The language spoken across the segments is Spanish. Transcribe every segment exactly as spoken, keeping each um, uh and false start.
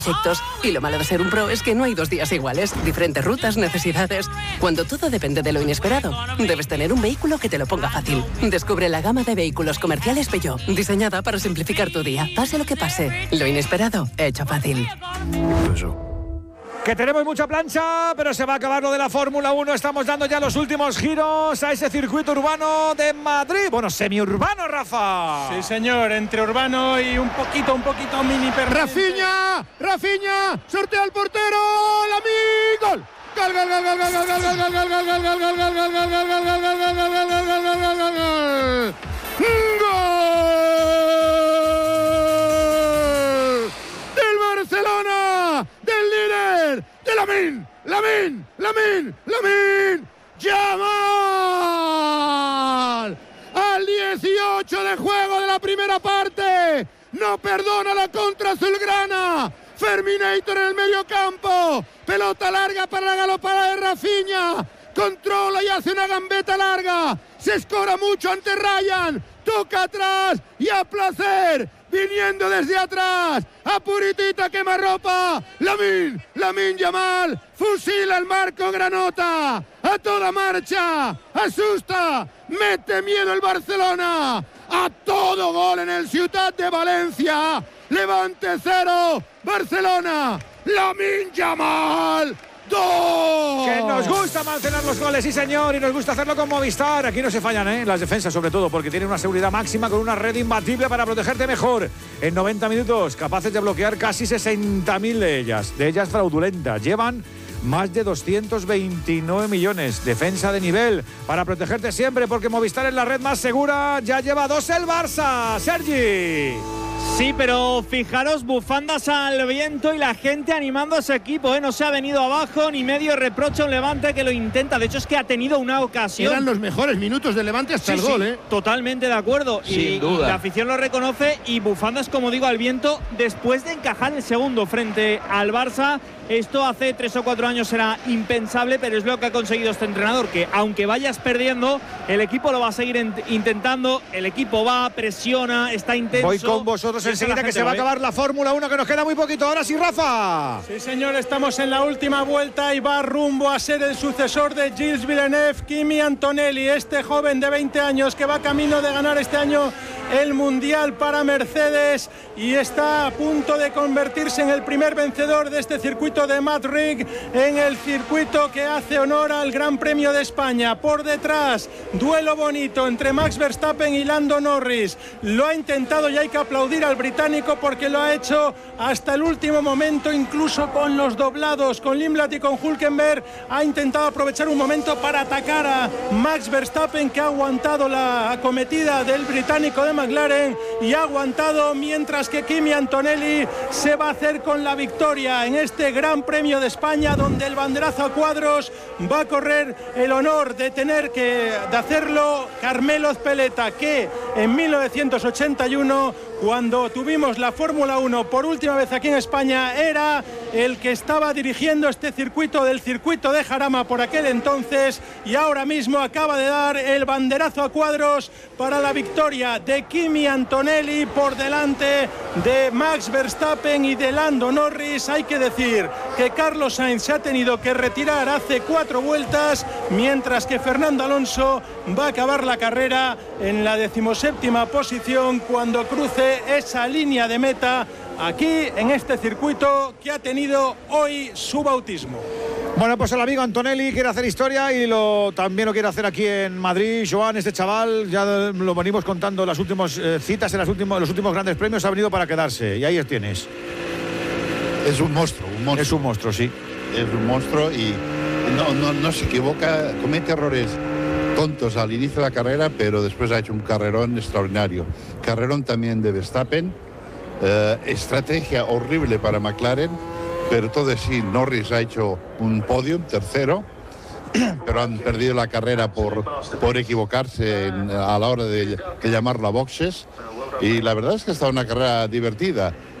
proyectos. Y lo malo de ser un pro es que no hay dos días iguales, diferentes rutas, necesidades. Cuando todo depende de lo inesperado, debes tener un vehículo que te lo ponga fácil. Descubre la gama de vehículos comerciales Peugeot, diseñada para simplificar tu día, pase lo que pase. Lo inesperado, hecho fácil. Que tenemos mucha plancha, pero se va a acabar lo de la Fórmula uno. Estamos dando ya los últimos giros a ese circuito urbano de Madrid. Bueno, semiurbano, Rafa. Sí, señor, entre urbano y un poquito, un poquito mini permanente. Rafinha, Rafinha, sortea al portero, Lamine, gol. Gol, gol, gol, gol, gol, gol, gol, gol, gol, gol, gol, gol, gol, gol, gol, gol, Barcelona, del líder, de Lamine, Lamine, Lamine, Lamine, Yamal, al dieciocho de juego de la primera parte, no perdona la contra azulgrana, Ferminator en el medio campo, pelota larga para la galopada de Rafinha, controla y hace una gambeta larga, se escora mucho ante Ryan, toca atrás y a placer, viniendo desde atrás, a puritita quemarropa, Lamine, Lamine Yamal, fusila el Marco Granota, a toda marcha, asusta, mete miedo el Barcelona, a todo gol en el Ciutat de Valencia, Levante cero, Barcelona, Lamine Yamal, dos. Que nos gusta mantener los goles, sí señor, y nos gusta hacerlo con Movistar. Aquí no se fallan, ¿eh? Las defensas sobre todo, porque tienen una seguridad máxima con una red imbatible para protegerte mejor. En noventa minutos, capaces de bloquear casi sesenta mil de ellas, de ellas fraudulentas. Llevan más de doscientos veintinueve millones. Defensa de nivel para protegerte siempre, porque Movistar es la red más segura. Ya lleva dos el Barça, Sergi. Sí, pero fijaros, bufandas al viento y la gente animando a ese equipo, ¿eh? No se ha venido abajo ni medio reproche a un Levante que lo intenta. De hecho, es que ha tenido una ocasión. Eran los mejores minutos del Levante hasta sí, el gol, sí, ¿eh? Totalmente de acuerdo. Sin y, duda. y la afición lo reconoce y bufandas, como digo, al viento después de encajar el segundo frente al Barça. Esto hace tres o cuatro años era impensable, pero es lo que ha conseguido este entrenador, que aunque vayas perdiendo, el equipo lo va a seguir intentando, el equipo va, presiona, está intenso. Voy con vosotros enseguida, que se va a acabar la Fórmula uno, que nos queda muy poquito. Ahora sí, Rafa. Sí, señor, estamos en la última vuelta y va rumbo a ser el sucesor de Gilles Villeneuve, Kimi Antonelli, este joven de veinte años que va camino de ganar este año el Mundial para Mercedes y está a punto de convertirse en el primer vencedor de este circuito de Madrid, en el circuito que hace honor al Gran Premio de España. Por detrás, duelo bonito entre Max Verstappen y Lando Norris. Lo ha intentado y hay que aplaudir al británico porque lo ha hecho hasta el último momento, incluso con los doblados, con Limlat y con Hülkenberg. Ha intentado aprovechar un momento para atacar a Max Verstappen, que ha aguantado la acometida del británico de McLaren y ha aguantado, mientras que Kimi Antonelli se va a hacer con la victoria en este Gran Premio de España, donde el banderazo a cuadros va a correr el honor de tener que de hacerlo Carmelo Ezpeleta, que en mil novecientos ochenta y uno, cuando tuvimos la Fórmula uno por última vez aquí en España, era el que estaba dirigiendo este circuito del circuito de Jarama por aquel entonces, y ahora mismo acaba de dar el banderazo a cuadros para la victoria de Kimi Antonelli por delante de Max Verstappen y de Lando Norris. Hay que decir que Carlos Sainz se ha tenido que retirar hace cuatro vueltas, mientras que Fernando Alonso va a acabar la carrera en la decimoséptima posición cuando cruce esa línea de meta aquí en este circuito que ha tenido hoy su bautismo. Bueno, pues el amigo Antonelli quiere hacer historia y lo, también lo quiere hacer aquí en Madrid. Joan, este chaval, ya lo venimos contando en las últimas eh, citas, en las últimos, los últimos grandes premios, ha venido para quedarse. Y ahí tienes. Es un monstruo, un monstruo. Es un monstruo, sí. Es un monstruo y no, no, no se equivoca, comete errores tontos al inicio de la carrera, pero después ha hecho un carrerón extraordinario. Carrerón también de Verstappen, eh, estrategia horrible para McLaren, pero todo así, Norris ha hecho un podium, tercero, pero han perdido la carrera por, por equivocarse en, a la hora de, de llamar la boxes, y la verdad es que ha estado una carrera divertida.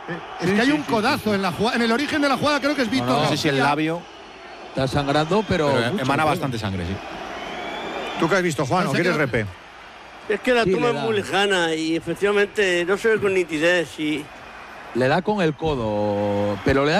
Es que hay un codazo en la jugada, en el origen de la jugada, creo que es Víctor. No, no sé si el labio está sangrando, pero, pero mucho, emana ¿no? bastante sangre, sí. ¿Tú qué has visto, Juan? ¿O quieres repe? Es que la Sí, toma le es da. muy lejana y efectivamente no se ve con nitidez y Le da con el codo, pero le da